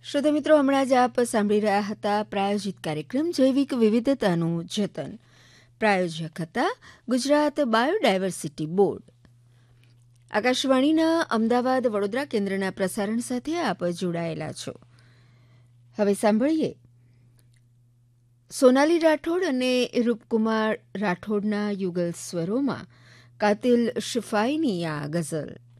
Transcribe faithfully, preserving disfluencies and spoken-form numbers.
શ્રોતા મિત્રો, હમણાં જ આપ સાંભળી રહ્યા હતા પ્રાયોજિત કાર્યક્રમ જૈવિક વિવિધતાનું જતન. પ્રાયોજક હતા ગુજરાત બાયોડાયવર્સિટી બોર્ડ. આકાશવાણીના અમદાવાદ વડોદરા કેન્દ્રના પ્રસારણ સાથે આપ જોડાયેલા છો. હવે સાંભળીએ સોનાલી રાઠોડ અને રૂપકુમાર રાઠોડના યુગલ સ્વરોમાં કાતિલ શિફાઈની આ ગઝલ.